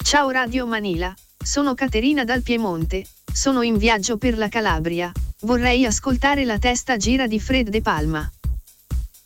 Ciao Radio Manila, sono Caterina dal Piemonte, sono in viaggio per la Calabria, vorrei ascoltare La testa gira di Fred De Palma.